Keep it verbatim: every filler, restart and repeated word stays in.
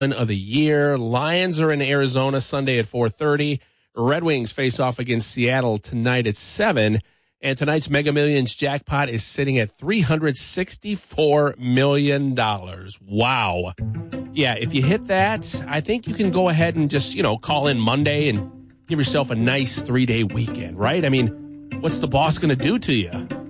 of the year. Lions are in Arizona Sunday at four thirty. Red Wings face off against Seattle tonight at seven. And tonight's Mega Millions jackpot is sitting at three hundred sixty-four million dollars. Wow. Yeah, if you hit that, I think you can go ahead and just, you know, call in Monday and give yourself a nice three-day weekend, right? I mean, what's the boss going to do to you?